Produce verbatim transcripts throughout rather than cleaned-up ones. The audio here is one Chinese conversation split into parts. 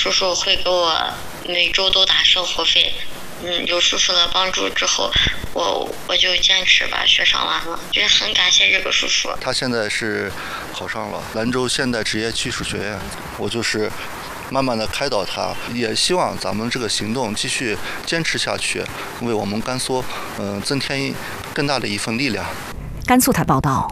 叔叔会给我每周都打生活费。嗯，有叔叔的帮助之后，我我就坚持把学上完了，就是很感谢这个叔叔。 他现在是考上了兰州现代职业技术学院，我就是慢慢的开导他，也希望咱们这个行动继续坚持下去，为我们甘肃嗯、呃、增添更大的一份力量。 甘肃台报道。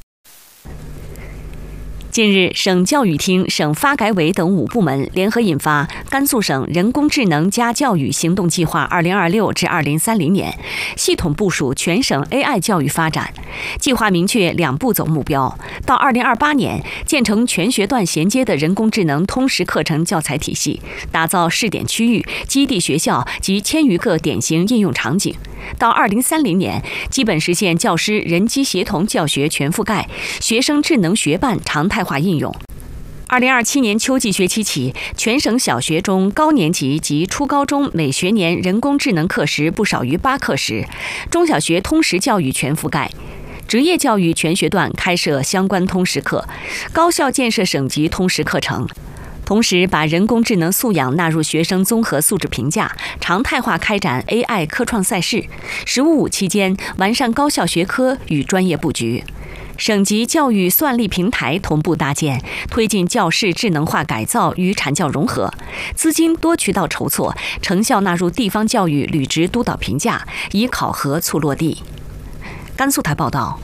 近日，省教育厅、省发改委等五部门联合印发《甘肃省人工智能加教育行动计划（二零二六至二零三零年）》，系统部署全省 A I 教育发展。计划明确两步走目标：到二零二八年，建成全学段衔接的人工智能通识课程教材体系，打造试点区域、基地学校及千余个典型应用场景；到二零三零年，基本实现教师人机协同教学全覆盖，学生智能学伴常态化应用。二零二七年秋季学期起，全省小学中高年级及初高中每学年人工智能课时不少于八课时，中小学通识教育全覆盖。职业教育全学段开设相关通识课，高校建设省级通识课程。同时，把人工智能素养纳入学生综合素质评价，常态化开展 A I 科创赛事。“十五五”期间，完善高校学科与专业布局。省级教育算力平台同步搭建，推进教室智能化改造与产教融合，资金多渠道筹措，成效纳入地方教育履职督导评价，以考核促落地。甘肃台报道。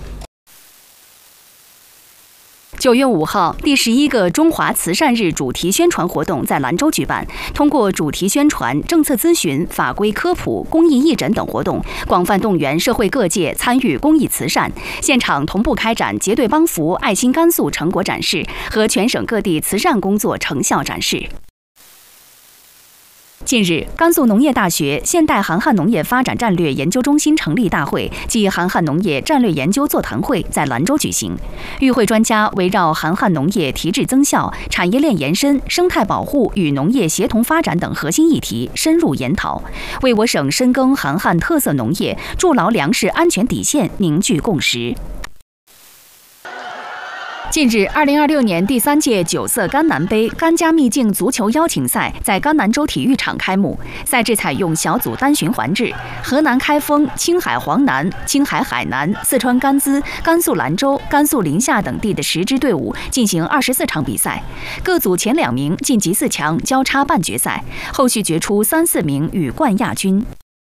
九月五号，第十一个中华慈善日主题宣传活动在兰州举办。通过主题宣传、政策咨询、法规科普、公益义诊等活动，广泛动员社会各界参与公益慈善。现场同步开展结对帮扶、爱心甘肃成果展示和全省各地慈善工作成效展示。近日，甘肃农业大学现代韩汉农业发展战略研究中心成立大会暨韩汉农业战略研究座谈会在兰州举行。与会专家围绕韩汉农业提质增效、产业链延伸、生态保护与农业协同发展等核心议题深入研讨，为我省深耕韩汉特色农业、筑牢粮食安全底线凝聚共识。近日，二零二六年第三届九色甘南杯甘家秘境足球邀请赛在甘南州体育场开幕。赛制采用小组单循环制，河南开封、青海黄南、青海海南、四川甘孜、甘肃兰州、甘肃临夏等地的十支队伍进行二十四场比赛，各组前两名晋级四强，交叉半决赛，后续决出三四名与冠亚军。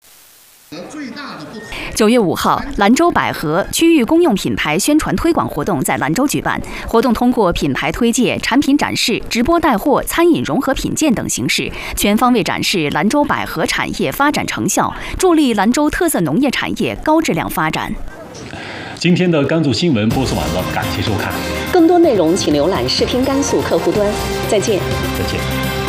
九月五号，兰州百合区域公用品牌宣传推广活动在兰州举办。活动通过品牌推介、产品展示、直播带货、餐饮融合品鉴等形式，全方位展示兰州百合产业发展成效，助力兰州特色农业产业高质量发展。 今天的甘肃新闻播送完了，感谢收看。 更多内容请浏览视频甘肃客户端。再见。 再见。